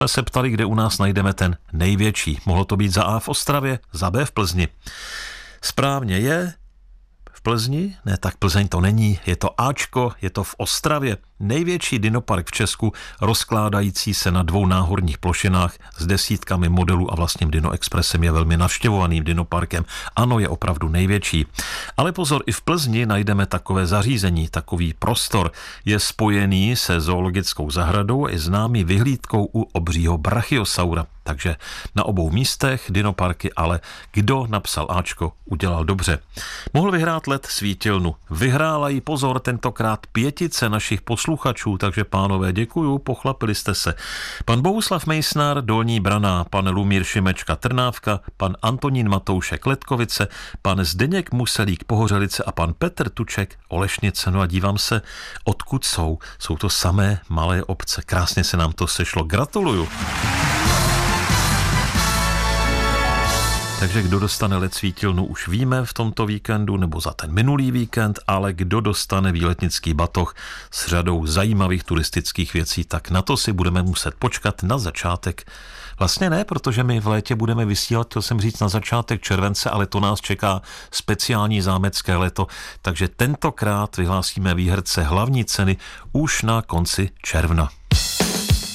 Se ptali, kde u nás najdeme ten největší. Mohlo to být za A v Ostravě, za B v Plzni. Správně je v Plzni? Ne, tak Plzeň to není. Je to Ačko, je to v Ostravě. Největší dinopark v Česku, rozkládající se na 2 náhorních plošinách s desítkami modelů a vlastním Dino Expressem, je velmi navštěvovaným dinoparkem. Ano, je opravdu největší. Ale pozor, i v Plzni najdeme takové zařízení, takový prostor. Je spojený se zoologickou zahradou a je známý vyhlídkou u obřího brachiosaura. Takže na obou místech dinoparky, ale kdo napsal Ačko, udělal dobře. Mohl vyhrát let svítilnu. Vyhrála jí, pozor, tentokrát 5 našich posluchačů, takže pánové, děkuju, pochlapili jste se. Pan Bohuslav Mejsnar, Dolní Braná, pan Lumír Šimečka, Trnávka, pan Antonín Matoušek, Letkovice, pan Zdeněk Muselík, Pohořelice a pan Petr Tuček, Olešnice. No a dívám se, odkud jsou. Jsou to samé malé obce. Krásně se nám to sešlo. Gratuluju. Takže kdo dostane let svítilnu, už víme v tomto víkendu nebo za ten minulý víkend, ale kdo dostane výletnický batoh s řadou zajímavých turistických věcí, tak na to si budeme muset počkat na začátek. Vlastně ne, protože my v létě budeme vysílat, chtěl jsem říct, na začátek července, ale to nás čeká speciální zámecké léto, takže tentokrát vyhlásíme výherce hlavní ceny už na konci června.